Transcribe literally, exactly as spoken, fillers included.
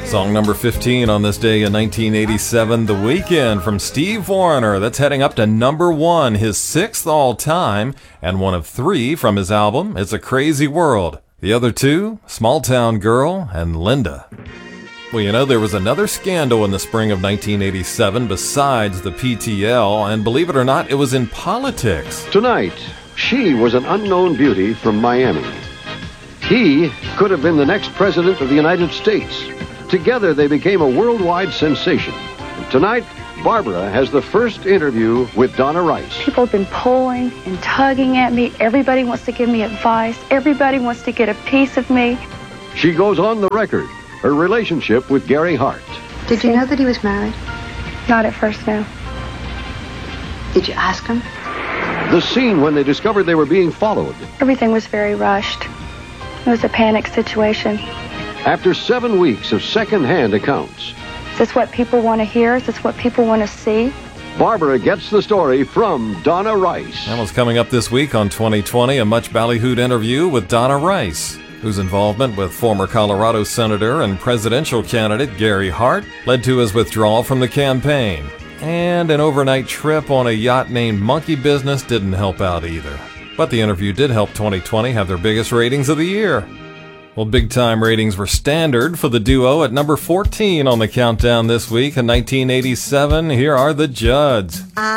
Song number fifteen on this day in nineteen eighty-seven, The Weeknd from Steve Wariner. That's heading up to number one, his sixth all-time, and one of three from his album, It's a Crazy World. The other two, Small Town Girl and Linda. Well, you know, there was another scandal in the spring of nineteen eighty-seven besides the P T L, and believe it or not, it was in politics. Tonight, she was an unknown beauty from Miami. He could have been the next president of the United States. Together, they became a worldwide sensation. And tonight, Barbara has the first interview with Donna Rice. People have been pulling and tugging at me. Everybody wants to give me advice. Everybody wants to get a piece of me. She goes on the record, her relationship with Gary Hart. Did you know that he was married? Not at first, no. Did you ask him? The scene when they discovered they were being followed. Everything was very rushed. It was a panic situation. After seven weeks of second-hand accounts, Is this what people want to hear? Is this what people want to see? Barbara gets the story from Donna Rice. That was coming up this week on twenty twenty, a much ballyhooed interview with Donna Rice, whose involvement with former Colorado Senator and presidential candidate Gary Hart led to his withdrawal from the campaign. And an overnight trip on a yacht named Monkey Business didn't help out either. But the interview did help twenty twenty have their biggest ratings of the year. Well, big-time ratings were standard for the duo at number fourteen on the countdown this week in nineteen eighty-seven. Here are the Judds.